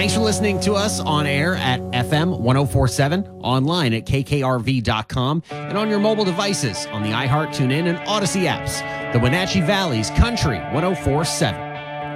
Thanks for listening to us on air at FM 1047, online at kkrv.com, and on your mobile devices on the iHeart, TuneIn, and Odyssey apps. The Wenatchee Valley's Country 1047.